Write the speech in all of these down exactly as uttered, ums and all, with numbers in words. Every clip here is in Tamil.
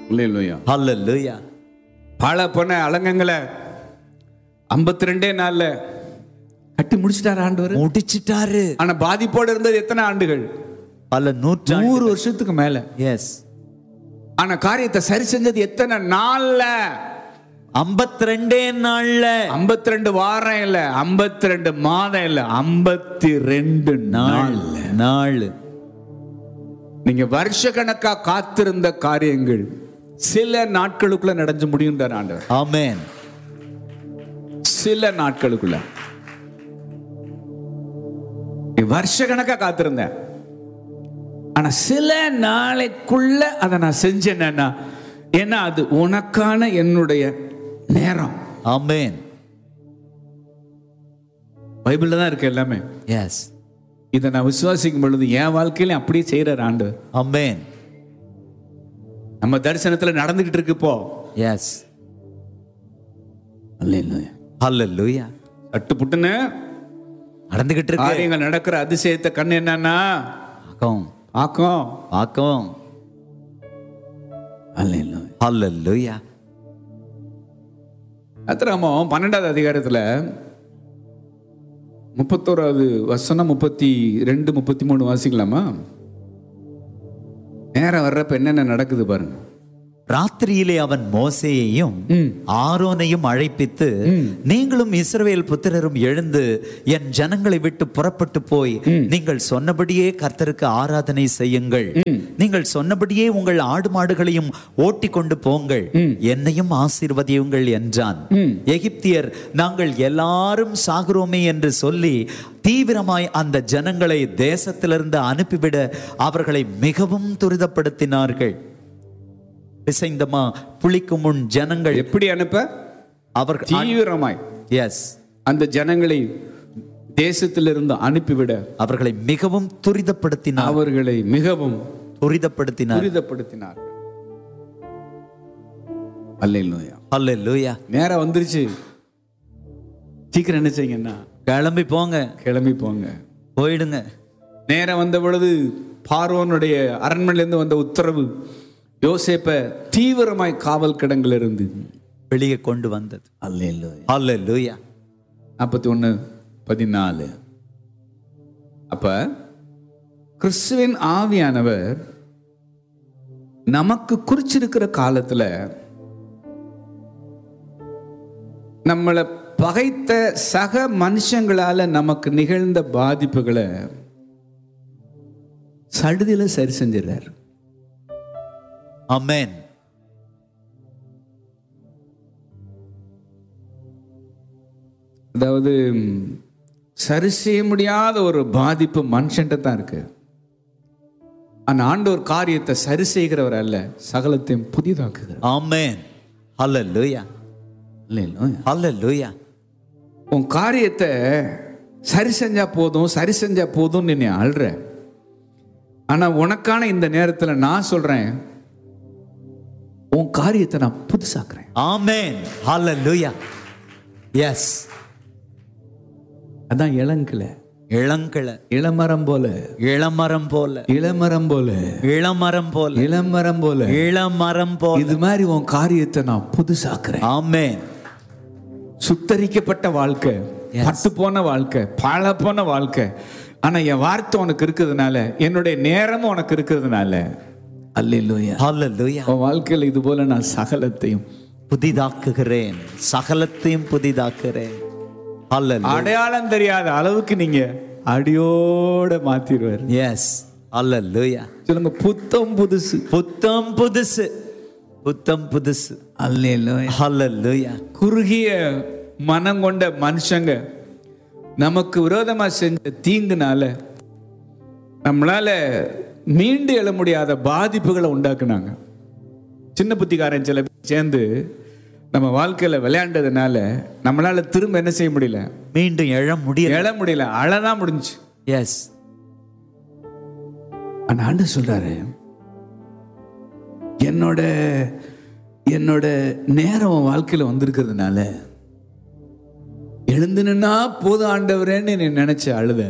அல்லேலூயா. ஹல்லேலூயா. பாழ போன அலங்கங்களை ஐம்பத்தி ரெண்டே நாள்ல கட்டி முடிச்சிட்டாரு ஆண்டவர். முடிச்சிட்டாரு. ஆனா பாதிப்போடு இருந்தது எத்தனை ஆண்டுகள்? பல நூற்று நூறு வருஷத்துக்கு மேல. எஸ். ஆனா காரியத்தை சரி செஞ்சது எத்தனை நாள்ல? ஐம்பத்தி ரெண்டே நாள்ல. ஐம்பத்தி ரெண்டு வாரம் இல்ல, ஐம்பத்தி ரெண்டு மாதம் இல்ல, ஐம்பத்தி ரெண்டு நாள் நாள். நீங்க வருஷ கணக்கா காத்திருந்த காரியங்கள் சில நாட்களுக்குள்ள நடந்து முடியும் ஆண்டவர். ஆமென். சில நாட்களுக்குள்ள. வருஷ கணக்கா காத்திருந்த, ஆனா சில நாளைக்குள்ள அதை நான் செஞ்சேன்னா, ஏன்னா அது உனக்கான என்னுடைய நேரம். ஆமென். பைபிள்ல தான் இருக்கு எல்லாமே. எஸ். இதை நான் விசுவாசிக்கும் பொழுது என் வாழ்க்கையில அப்படியே செய்யறார் ஆண்டவர். ஆமென். நம்ம தரிசனத்துல நடந்துகிட்டு இருக்கு இப்போ. எஸ். அல்லேலூயா. ஹல்லேலூயா. அட்டு புட்டுன்னு நடந்துகிட்டு இருக்கு. காரியங்கள் நடக்கிற அதிசயத்தை கண்ணு என்னன்னா ஆக்கும் ஆக்கும் ஆக்கும். அல்லேலூயா. ஹல்லேலூயா. அத்திராமம் பன்னெண்டாவது அதிகாரத்துல முப்பத்தோராவது வசனம் முப்பத்தி ரெண்டு முப்பத்தி மூணு வாசிக்கலாமா? நேரம் வர்றப்ப என்னென்ன நடக்குது பாருங்க. ராத்திரியிலே அவன் மோசேயையும் ஆரோனையும் அழைப்பித்து, நீங்களும் இஸ்ரவேல் புத்திரரும் எழுந்து என் ஜனங்களை விட்டு புறப்பட்டு போய் நீங்கள் சொன்னபடியே கர்த்தருக்கு ஆராதனை செய்யுங்கள். நீங்கள் சொன்னபடியே உங்கள் ஆடு மாடுகளையும் ஓட்டி கொண்டு போங்கள், என்னையும் ஆசீர்வதியுங்கள் என்றான். எகிப்தியர் நாங்கள் எல்லாரும் சாகுறோமே என்று சொல்லி தீவிரமாய் அந்த ஜனங்களை தேசத்திலிருந்து அனுப்பிவிட அவர்களை மிகவும் துரிதப்படுத்தினார்கள். பிசைந்தமா புளிக்கும் முன் ஜனங்கள் எப்படி அனுப்ப? அவர் தீவிரமாய் எஸ் அந்த ஜனங்களை தேசத்திலிருந்து அனுப்பிவிட அவர்களை மிகவும் துரிதப்படுத்தினார். அவர்களை மிகவும் துரிதப்படுத்தினார் துரிதப்படுத்தினார். அல்லேலூயா. அல்லேலூயா. நேரம் வந்துருச்சு, சீக்கிரம் என்ன செய்யுங்கன்னா கிளம்பி போங்க. கிளம்பி போங்க, போயிடுங்க. நேரம் வந்த பொழுது பார்வோனுடைய அரண்மனையிலிருந்து வந்த உத்தரவு யோசேப்பை தீவிரமாய் காவல் கிடங்கில் இருந்து வெளியே கொண்டு வந்தது. அல்லேலூயா. அல்லேலூயா. நாற்பத்தி ஒன்று பதினாலு. அப்ப கிறிஸ்துவின் ஆவியானவர் நமக்கு குறிச்சிருக்கிற காலத்துல நம்மளை பகைத்த சக மனுஷங்களால நமக்கு நிகழ்ந்த பாதிப்புகளை சடுதியில சரி செஞ்சிடறார். ஆமென். அதாவது சரி செய்ய முடியாத ஒரு பாதிப்பு மனுஷன்ட்ட தான் இருக்கு. ஆனா ஆண்டவர் காரியத்தை சரி செய்கிறவர் அல்ல, சகலத்தையும் புதிதாக்குகிறார். ஆமென். ஹல்லேலூயா. ஹல்லேலூயா. உன் காரியத்தை சரி செஞ்சா போதும், சரி செஞ்சா போதும் நீ அழுற. ஆனா உனக்கான இந்த நேரத்துல நான் சொல்றேன், உன் காரியத்தை நான் புதுசாக்குறேன். ஆமென். ஹல்லேலூயா. எஸ். அதான் இளங்கல இளங்கல இளமரம் போல இளமரம் போல இளமரம் போல இளமரம் போல இளமரம் போல இளமரம் போல இது மாதிரி உன் காரியத்தை நான் புதுசாக்குறேன். ஆமென். சுத்தரிக்கப்பட்ட வாழ்க்கை, பட்டு போன வாழ்க்கை, பழ போன வாழ்க்கை, ஆனா என் வார்த்தை உனக்கு இருக்கிறதுனால, என்னுடைய நேரமும் உனக்கு இருக்கிறதுனால, அல்லேலூயா. ஹல்லேலூயா. உன் வாழ்க்கையில் இது போல நான் சகலத்தையும் புதிதாக்குகிறேன், சகலத்தையும் புதிதாக்குறேன். ஹல்லேலூயா. அடையாளம் தெரியாத அளவுக்கு நீங்க அடியோட மாத்திடுவார். எஸ். ஹல்லேலூயா. சொல்லுங்க, புத்தம் புதுசு. புத்தம் புதுசு. புத்தம் புதுசு. அல்லேலூயா. ஹல்லேலூயா. குறுகிய மனம் கொண்ட மனுஷங்க நமக்கு விரோதமா செஞ்ச தீங்குனால நம்மளால மீண்டு எழ முடியாத பாதிப்புகளை உண்டாக்குனாங்க. சின்ன புத்திக்காரன் சில பேர் சேர்ந்து நம்ம வாழ்க்கையில விளையாண்டதுனால நம்மளால திரும்ப என்ன செய்ய முடியல, மீண்டும் எழ முடியல. எழ முடியல, அழதான் முடிஞ்சு. எஸ். ஆனா ஆண்டவர் சொல்றாரு, என்னோட என்னோட நேரம் வாழ்க்கையில வந்திருக்கிறதுனால எழுந்து நின்னா போது ஆண்டவரேன்னு நீ நினைச்ச அழுத.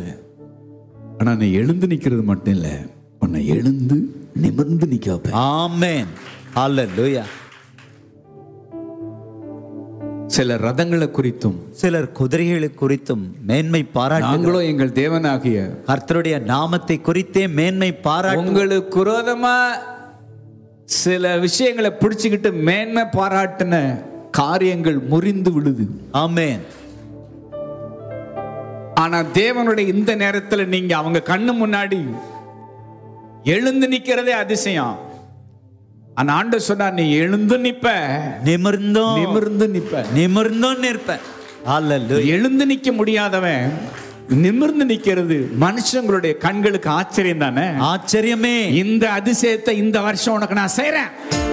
ஆனா நீ எழுந்து நிக்கிறது மட்டும் இல்ல, உன்னை எழுந்து நிமிர்ந்து நிக்க வைப்பேன். ஆமென். ஹalleluya. சில ரதங்களை குறித்தும் சிலர் குதிரைகளை குறித்தும் மேன்மை பாராட்டு. நாங்களோ எங்கள் தேவனாகிய கர்த்தருடைய நாமத்தை குறித்தே மேன்மை பாராட்டு. உங்களுக்கு விரோதமா சில விஷயங்களை பிடிச்சுக்கிட்டு மேன்மை பாராட்டின காரியங்கள் முறிந்து விடுது. ஆமென். ஆனா தேவனுடைய இந்த நேரத்துல நீங்க அவங்க கண்ணு முன்னாடி எழுந்து நிக்கிறதே அதிசயம். ஆனா ஆண்டவர் சொன்னார், நீ எழுந்து நிப்ப, நிமிர்ந்தோ நிமிர்ந்து நிப்ப. நிமிர்ந்தோ நிற்ப. ஹalleluya. எழுந்து நிக்க முடியாதவன் நிமிர்ந்து நிக்கிறது மனுஷங்களுடைய கண்களுக்கு ஆச்சரியம் தானே. ஆச்சரியமே. இந்த அதிசயத்தை இந்த வருஷம் உனக்கு நான் செய்றேன்.